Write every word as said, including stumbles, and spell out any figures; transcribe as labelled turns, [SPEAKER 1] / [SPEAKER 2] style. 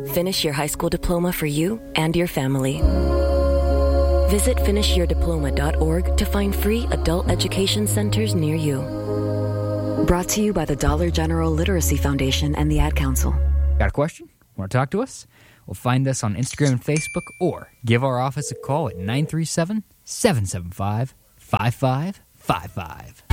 [SPEAKER 1] finish your high school diploma for you and your family. Visit finish your diploma dot org to find free adult education centers near you. Brought to you by the Dollar General Literacy Foundation and the Ad Council.
[SPEAKER 2] Got a question? Want to talk to us? Well, find us on Instagram and Facebook, or give our office a call at nine three seven, seven seven five, five five five five.